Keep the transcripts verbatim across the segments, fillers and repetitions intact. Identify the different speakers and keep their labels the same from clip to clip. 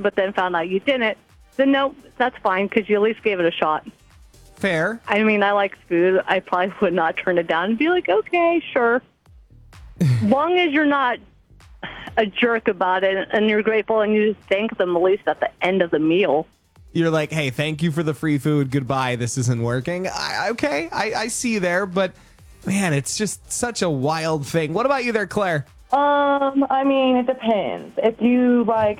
Speaker 1: but then found out you didn't, then no, that's fine because you at least gave it a shot.
Speaker 2: Fair.
Speaker 1: I mean, I like food. I probably would not turn it down and be like, okay, sure. Long as you're not a jerk about it and you're grateful and you just thank them at least at the end of the meal.
Speaker 2: You're like, hey, thank you for the free food. Goodbye. This isn't working. I, okay, I, I see you there, but man, it's just such a wild thing. What about you there, Claire?
Speaker 3: Um, I mean, it depends. If you, like...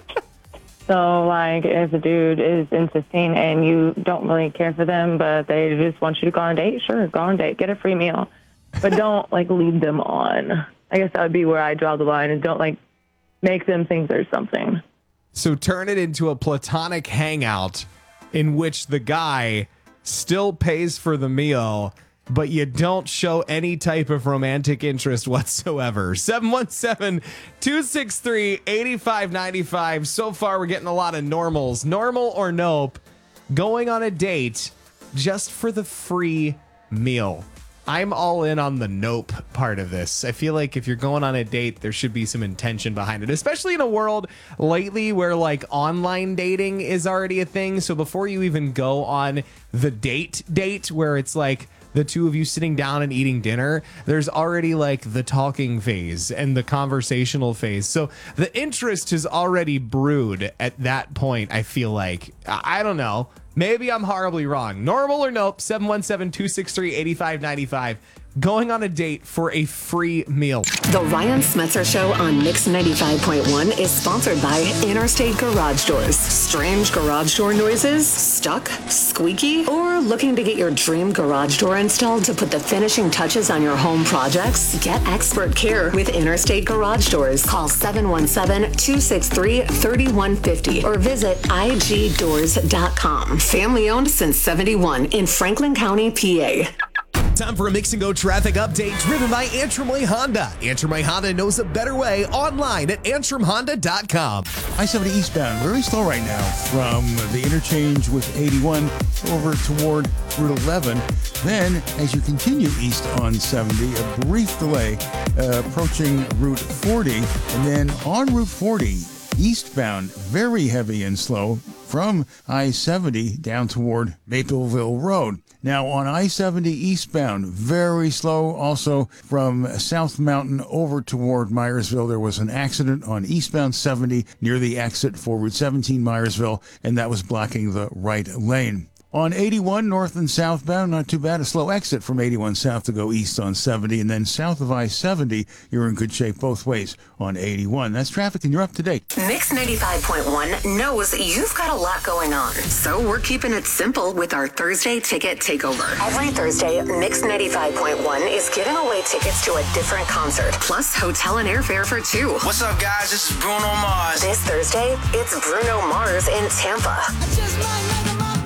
Speaker 3: So, like, if a dude is insisting and you don't really care for them, but they just want you to go on a date, sure, go on a date, get a free meal. But don't, like, lead them on. I guess that would be where I draw the line, and don't, like, make them think there's something.
Speaker 2: So turn it into a platonic hangout in which the guy still pays for the meal, but you don't show any type of romantic interest whatsoever. seven one seven, two six three, eight five nine five. So far, we're getting a lot of normals. Normal or nope, going on a date just for the free meal. I'm all in on the nope part of this. I feel like if you're going on a date, there should be some intention behind it, especially in a world lately where like online dating is already a thing. So before you even go on the date date where it's like the two of you sitting down and eating dinner, there's already like the talking phase and the conversational phase. So the interest is already brewed at that point. I feel like, I don't know. Maybe I'm horribly wrong. Normal or nope, seven one seven, two six three, eight five nine five. Going on a date for a free meal.
Speaker 4: The Ryan Smetzer Show on Mix ninety-five point one is sponsored by Interstate Garage Doors. Strange garage door noises? Stuck? Squeaky? Or looking to get your dream garage door installed to put the finishing touches on your home projects? Get expert care with Interstate Garage Doors. Call seven one seven, two six three, three one five zero or visit I G doors dot com. Family owned since seventy-one in Franklin County, P A.
Speaker 2: Time for a Mix and Go traffic update driven by Antrim Way Honda. Antrim Way Honda knows a better way online at antrim honda dot com.
Speaker 5: I seventy eastbound, very slow right now from the interchange with eighty-one over toward Route eleven. Then, as you continue east on seventy, a brief delay uh, approaching Route forty. And then on Route forty, eastbound, very heavy and slow from I seventy down toward Mapleville Road. Now on I seventy eastbound, very slow also from South Mountain over toward Myersville. There was an accident on eastbound seventy near the exit for Route seventeen Myersville, and that was blocking the right lane. On eighty-one, north and southbound, not too bad. A slow exit from eighty-one south to go east on seventy. And then south of I seventy, you're in good shape both ways on eighty-one. That's traffic, and you're up to date.
Speaker 4: Mix ninety-five point one knows you've got a lot going on. So we're keeping it simple with our Thursday Ticket Takeover. Every Thursday, Mix ninety-five point one is giving away tickets to a different concert, plus hotel and airfare for two.
Speaker 6: What's up, guys? This is Bruno Mars.
Speaker 4: This Thursday, it's Bruno Mars in Tampa.
Speaker 6: I just might like my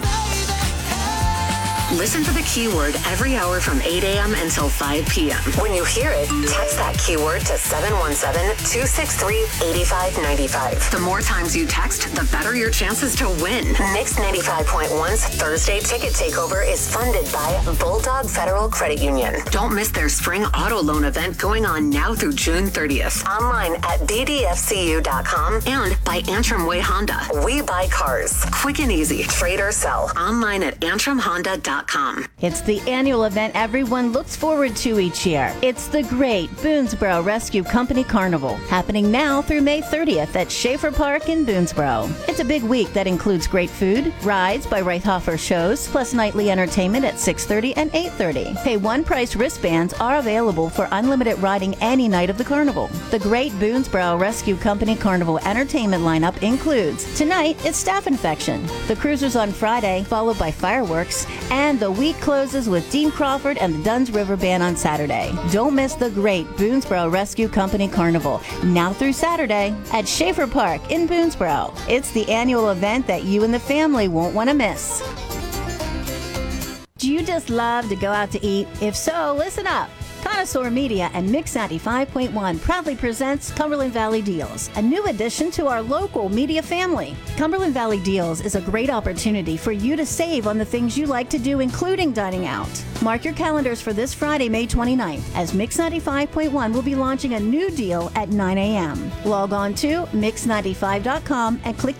Speaker 4: Listen for the keyword every hour from eight a.m. until five p.m. When you hear it, text that keyword to seven one seven, two six three, eight five nine five. The more times you text, the better your chances to win. Mix ninety-five point one's Thursday Ticket Takeover is funded by Bulldog Federal Credit Union. Don't miss their spring auto loan event going on now through June thirtieth. Online at b d f c u dot com and by Antrim Way Honda. We buy cars. Quick and easy. Trade or sell. Online at antrim honda dot com.
Speaker 7: It's the annual event everyone looks forward to each year. It's the Great Boonesboro Rescue Company Carnival, happening now through May thirtieth at Schaefer Park in Boonesboro. It's a big week that includes great food, rides by Reithofer shows, plus nightly entertainment at six thirty and eight thirty. Pay one price wristbands are available for unlimited riding any night of the carnival. The Great Boonesboro Rescue Company Carnival entertainment lineup includes tonight, it's Staph Infection, the cruisers on Friday, followed by fireworks, and the week closes with Dean Crawford and the Dunn's River Band on Saturday. Don't miss the Great Boonesboro Rescue Company Carnival, now through Saturday at Schaefer Park in Boonesboro. It's the annual event that you and the family won't want to miss. Do you just love to go out to eat? If so, listen up. Connoisseur Media and Mix ninety-five point one proudly presents Cumberland Valley Deals, a new addition to our local media family. Cumberland Valley Deals is a great opportunity for you to save on the things you like to do, including dining out. Mark your calendars for this Friday, May twenty-ninth, as Mix ninety-five point one will be launching a new deal at nine a.m. Log on to mix ninety-five dot com and click